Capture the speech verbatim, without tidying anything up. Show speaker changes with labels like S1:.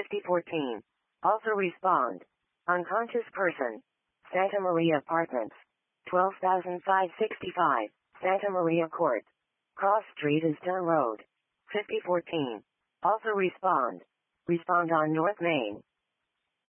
S1: fifty fourteen. Also respond. Unconscious person. Santa Maria Apartments. twelve thousand five hundred sixty-five. Santa Maria Court. Cross Street is Dunn Road. fifty fourteen. Also respond. Respond on North Main.